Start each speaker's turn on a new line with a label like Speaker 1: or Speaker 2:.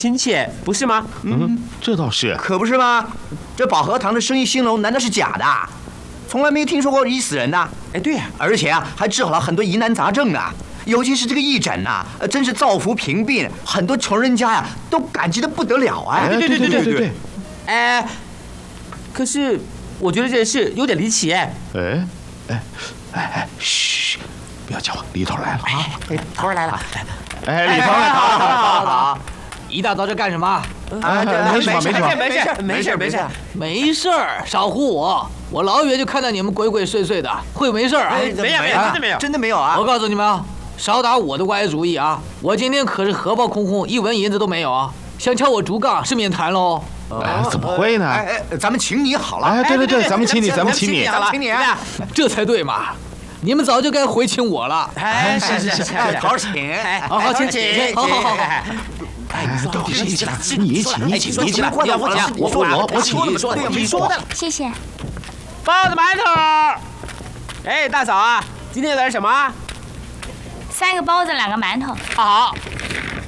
Speaker 1: 亲切，不是吗？
Speaker 2: 这倒是。
Speaker 3: 可不是吗？这保和堂的生意兴隆，难道是假的？从来没有听说过医死人的。
Speaker 1: 哎，对呀，
Speaker 3: 而且啊，还治好了很多疑难杂症啊。尤其是这个义诊呐，真是造福平病，很多穷人家呀都感激得不得了啊！
Speaker 2: 对。
Speaker 1: 哎，可是我觉得这件事有点离奇哎。
Speaker 2: 嘘，不要叫我，里头来了啊！
Speaker 3: 头儿来了。
Speaker 2: 里头来了，好。
Speaker 4: 一大早这干什么？
Speaker 2: 没什么。
Speaker 4: 没事儿，少唬我！我老远就看到你们鬼鬼祟祟的，会没事儿啊？
Speaker 1: 没有，
Speaker 3: 真的没有啊！
Speaker 4: 我告诉你们啊，少打我的歪主意啊！我今天可是荷包空空，一文银子都没有啊！想撬我竹杠是免谈喽。
Speaker 2: 怎么会呢？
Speaker 3: 咱们请你好了。
Speaker 2: 对，咱们请你。
Speaker 4: 这才对嘛！你们早就该回请我了。
Speaker 1: 是，
Speaker 3: 好请。
Speaker 4: 好，请，好。
Speaker 2: 到底谁请？你请。
Speaker 1: 我请。
Speaker 5: 你说的。
Speaker 6: 谢谢。
Speaker 1: 包子馒头。哎，大嫂啊，今天来什么？
Speaker 6: 3个包子，2个馒头。
Speaker 1: 好。